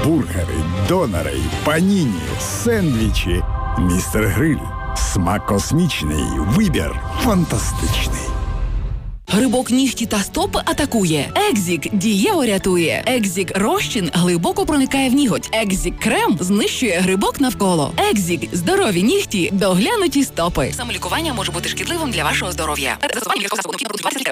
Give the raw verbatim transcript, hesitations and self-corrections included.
бургери, донори, паніні, сендвічі. Містер Гриль. Смак космічний, вибір фантастичний. Грибок нігті та стопи атакує. Екзік дієво рятує. Екзік розчин глибоко проникає в ніготь. Екзік крем знищує грибок навколо. Екзік здорові нігті, доглянуті стопи. Самолікування може бути шкідливим для вашого здоров'я.